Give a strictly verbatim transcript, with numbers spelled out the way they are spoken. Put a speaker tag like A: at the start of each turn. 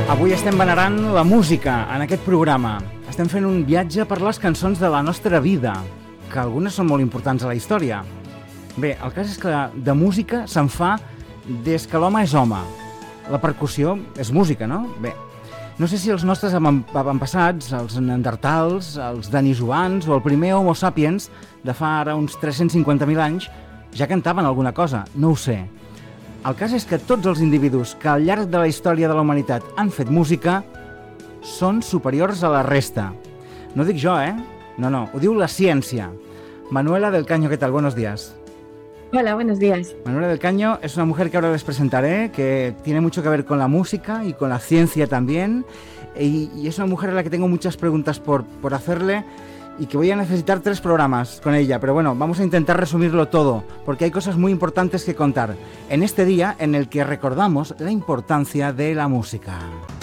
A: Avui estem venerant la música en aquest programa. Estem fent un viatge per les cançons de la nostra vida, que algunes són molt importants a la història. Bé, el cas és que de música se'n fa des que l'home és home. La percussió és música, no? Bé, no sé si els nostres avantpassats, els neandertals, els denisovans o el primer Homo sapiens de fa ara uns tres-cents cinquanta mil anys ja cantaven alguna cosa, no ho sé. El cas és que tots els individus que al llarg de la història de la humanitat han fet música són superiors a la resta. No dic jo, ¿eh? No, no, ho diu la ciència. Manuela del Caño, ¿qué tal? Buenos días.
B: Hola, buenos días.
A: Manuela del Caño es una mujer que ahora les presentaré, que tiene mucho que ver con la música y con la ciencia también, y, y es una mujer a la que tengo muchas preguntas por, por hacerle y que voy a necesitar tres programas con ella, pero bueno, vamos a intentar resumirlo todo, porque hay cosas muy importantes que contar en este día en el que recordamos la importancia de la música.